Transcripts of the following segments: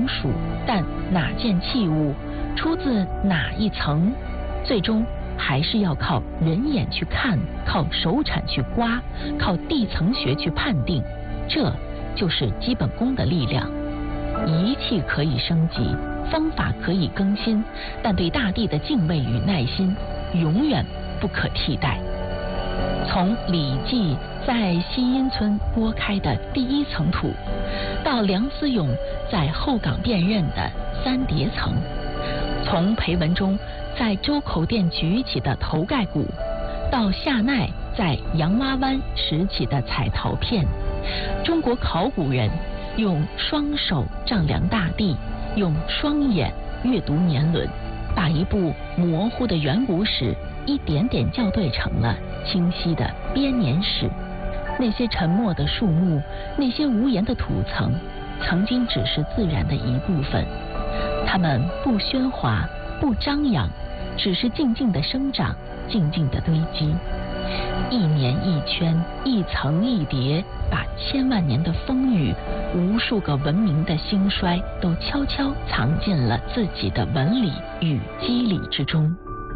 成熟，但哪件器物出自哪一层，最终还是要靠人眼去看，靠手铲去刮，靠地层学去判定。这就是基本功的力量。仪器可以升级，方法可以更新，但对大地的敬畏与耐心永远不可替代。从《礼记》在西阴村拨开的第一层土，到梁思永在后岗辨认的三叠层，从裴文中在周口店举起的头盖骨，到夏奈在洋洼湾拾起的彩陶片，中国考古人用双手丈量大地，用双眼阅读年轮，把一部模糊的远古史一点点校对成了清晰的编年史。那些沉默的树木，那些无言的土层，曾经只是自然的一部分，它们不喧哗，不张扬，只是静静地生长，静静地堆积，一年一圈，一层一叠，把千万年的风雨，无数个文明的兴衰，都悄悄藏进了自己的纹理与肌理之中。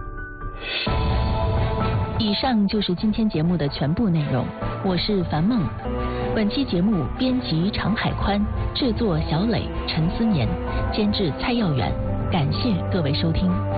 以上就是今天节目的全部内容，我是樊梦。本期节目编辑常海宽，制作小磊、陈思年，监制蔡耀远。感谢各位收听。